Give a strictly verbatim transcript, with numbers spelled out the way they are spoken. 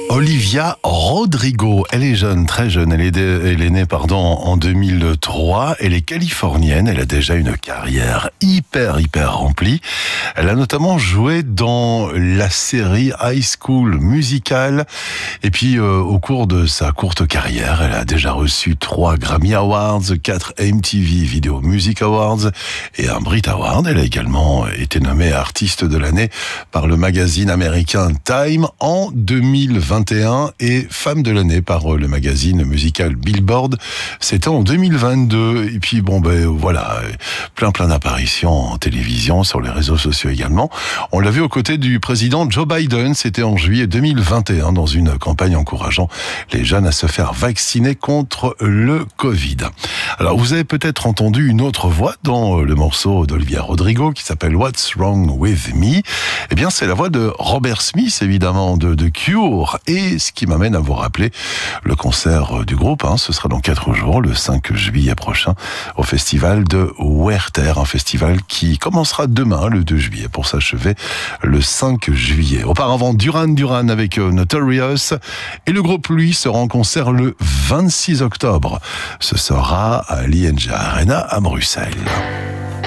Olivia Rodrigo, elle est jeune, très jeune, elle est, elle est née pardon, en deux mille trois, elle est californienne, elle a déjà une carrière hyper hyper remplie. Elle a notamment joué dans la série High School Musical et puis euh, au cours de sa courte carrière, elle a déjà reçu trois Grammy Awards, quatre M T V Video Music Awards et un Brit Award. Elle a également été nommée artiste de l'année par le magazine américain Time en deux mille vingt et un et femme de l'année par le magazine musical Billboard. C'était en deux mille vingt-deux. Et puis bon ben voilà, plein plein d'apparitions en télévision, sur les réseaux sociaux également. On l'a vu aux côtés du président Joe Biden. C'était en juillet deux mille vingt et un dans une campagne encourageant les jeunes à se faire vacciner contre le Covid. Alors vous avez peut-être entendu une autre voix dans le morceau d'Olivia Rodrigo qui s'appelle What's Wrong With Me. Eh bien c'est la voix de Robert Smith évidemment de, de Cure. Et ce qui m'amène à vous rappeler le concert du groupe, hein, ce sera dans quatre jours, le cinq juillet prochain, au festival de Werther, un festival qui commencera demain, le deux juillet, pour s'achever le cinq juillet. Auparavant, Duran Duran avec Notorious, et le groupe, lui, sera en concert le vingt-six octobre. Ce sera à l'I N G Arena à Bruxelles.